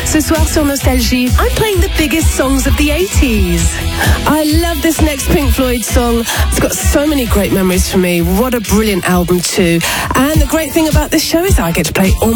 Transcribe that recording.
Ce soir sur Nostalgie, I'm playing the biggest songs of the 80s. I love this next Pink Floyd song. It's got so many great memories for me. What a brilliant album too. And the great thing about this show is I get to play all